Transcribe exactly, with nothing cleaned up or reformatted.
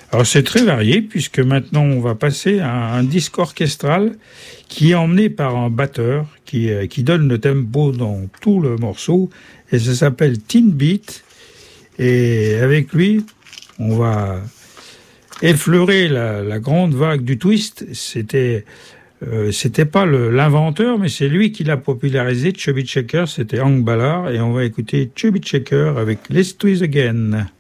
Alors c'est très varié puisque maintenant on va passer à un disque orchestral qui est emmené par un batteur qui, qui donne le tempo dans tout le morceau et ça s'appelle Tin Beat et avec lui on va effleurer la, la grande vague du twist. C'était euh, c'était pas le, l'inventeur mais c'est lui qui l'a popularisé. Chubby Checker, c'était Hank Ballard et on va écouter Chubby Checker avec Let's Twist Again.